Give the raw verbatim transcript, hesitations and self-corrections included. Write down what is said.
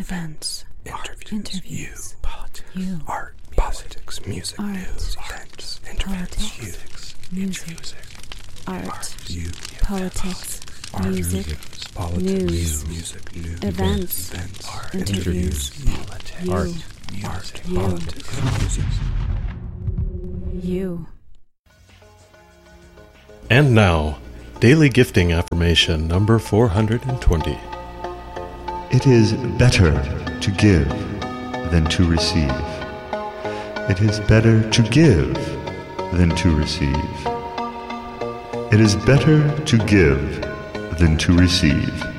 events, interviews, interviews, you, politics, you, art, politics, music, art, news, events, interviews, politics, you, music, art, you, politics, art, music, politics, news, music, news, events, events, art, interviews, politics, you, art, art, you, politics, music. you. And now, Daily Gifting Affirmation number four hundred twenty. It is better to give than to receive. It is better to give than to receive. It is better to give than to receive.